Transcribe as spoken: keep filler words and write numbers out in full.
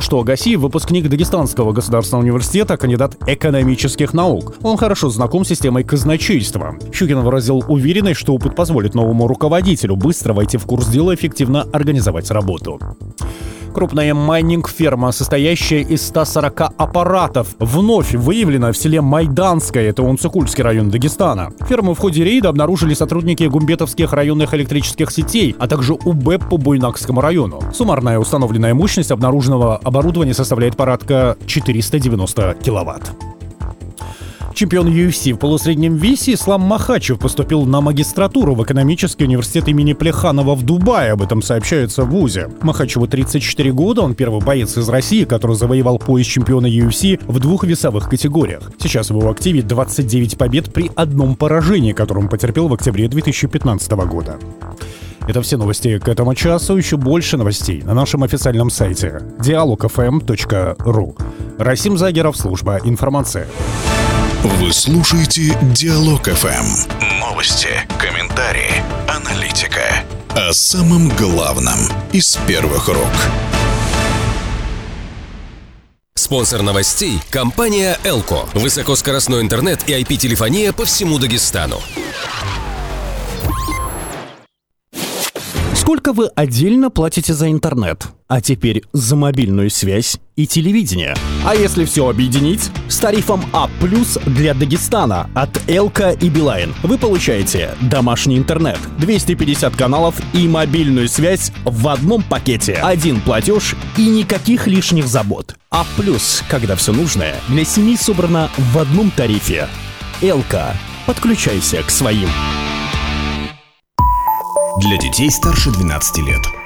что Агасиев — выпускник Дагестанского государственного университета, кандидат экономических наук. Он хорошо знаком с системой казначейства. Щукин выразил уверенность, что опыт позволит новому руководителю быстро войти в курс дела и эффективно организовать работу. Крупная майнинг-ферма, состоящая из ста сорока аппаратов, вновь выявлена в селе Майданское, это Онцикульский район Дагестана. Ферму в ходе рейда обнаружили сотрудники гумбетовских районных электрических сетей, а также УБЭП по Буйнакскому району. Суммарная установленная мощность обнаруженного оборудования составляет порядка четыреста девяносто киловатт. Чемпион ю эф си в полусреднем весе Ислам Махачев поступил на магистратуру в экономический университет имени Плеханова в Дубае. Об этом сообщается в вузе. Махачеву тридцать четыре года, он первый боец из России, который завоевал пояс чемпиона ю эф си в двух весовых категориях. Сейчас в его активе двадцать девять побед при одном поражении, которое он потерпел в октябре две тысячи пятнадцатого года. Это все новости к этому часу. Еще больше новостей на нашем официальном сайте диалог эф эм точка ру. Расим Загеров, служба информации. Вы слушаете Диалог эф эм. Новости, комментарии, аналитика. О самом главном из первых рук. Спонсор новостей – компания «Элко». Высокоскоростной интернет и ай пи-телефония по всему Дагестану. Сколько вы отдельно платите за интернет? А теперь за мобильную связь и телевидение. А если все объединить? С тарифом А плюс для Дагестана от Элко и Билайн вы получаете домашний интернет, двести пятьдесят каналов и мобильную связь в одном пакете. Один платеж и никаких лишних забот. А плюс, когда все нужное для семьи собрано в одном тарифе. Элко. Подключайся к своим. Для детей старше двенадцати лет.